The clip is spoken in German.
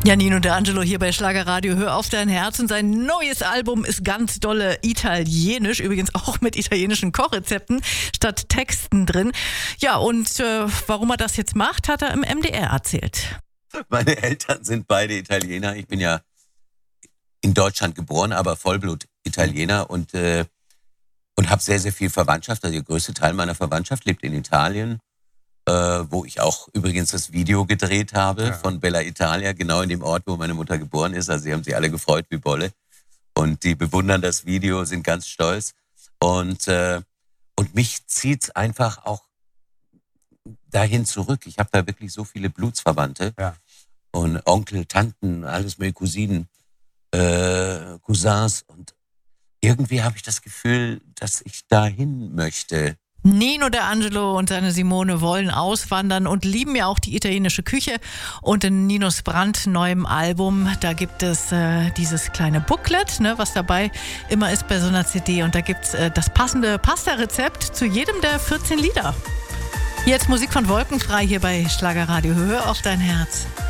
Ja, Nino D'Angelo hier bei Schlagerradio. Hör auf dein Herz. Und sein neues Album ist ganz dolle italienisch. Übrigens auch mit italienischen Kochrezepten statt Texten drin. Ja, und warum er das jetzt macht, hat er im MDR erzählt. Meine Eltern sind beide Italiener. Ich bin ja in Deutschland geboren, aber Vollblut-Italiener und habe sehr, sehr viel Verwandtschaft. Also der größte Teil meiner Verwandtschaft lebt in Italien. Wo ich auch übrigens das Video gedreht habe von Bella Italia, genau in dem Ort, wo meine Mutter geboren ist. Also sie haben sich alle gefreut wie Bolle. Und die bewundern das Video, sind ganz stolz. Und mich zieht's einfach auch dahin zurück. Ich habe da wirklich so viele Blutsverwandte. Ja. Und Onkel, Tanten, alles mehr Cousinen, Cousins. Und irgendwie habe ich das Gefühl, dass ich dahin möchte. Nino D'Angelo und seine Simone wollen auswandern und lieben ja auch die italienische Küche. Und in Ninos brandneuem Album, da gibt es dieses kleine Booklet, ne, was dabei immer ist bei so einer CD. Und da gibt es das passende Pasta-Rezept zu jedem der 14 Lieder. Jetzt Musik von Wolkenfrei hier bei Schlagerradio. Hör auf dein Herz.